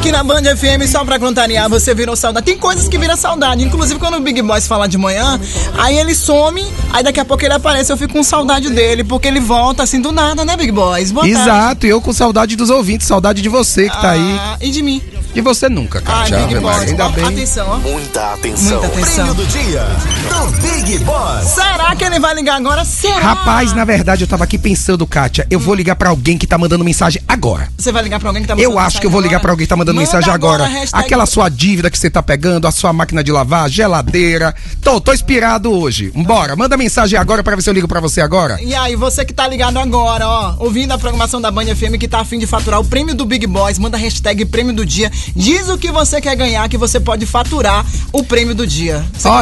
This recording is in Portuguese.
aqui na Band FM, só pra contrariar, você virou saudade. Tem coisas que viram saudade, inclusive quando o Big Boss fala de manhã, aí ele some, aí daqui a pouco ele aparece, eu fico com saudade dele, porque ele volta assim do nada, né, Big Boss? Boa tarde. Exato, e eu com saudade dos ouvintes, saudade de você que tá aí. E de mim. E você nunca, Kátia. Big Boss, ainda bem. atenção, ó. Muita atenção. Muita atenção. Prêmio do dia do Big Boss. Será que ele vai ligar agora? Será? Rapaz, na verdade, eu tava aqui pensando, Kátia, eu vou ligar pra alguém que tá mandando mensagem agora. Você vai ligar pra alguém que tá mandando Eu mensagem acho que eu vou ligar agora? pra alguém que tá mandando Manda mensagem agora. hashtag- Aquela sua dívida que você tá pegando, a sua máquina de lavar, geladeira. Tô inspirado hoje. Bora, manda mensagem agora pra ver se eu ligo pra você agora. E aí, você que tá ligado agora, ó, ouvindo a programação da Band FM, que tá a fim de faturar o prêmio do Big Boss, manda hashtag prêmio do dia, diz o que você quer ganhar, que você pode faturar o prêmio do dia. Você Olha,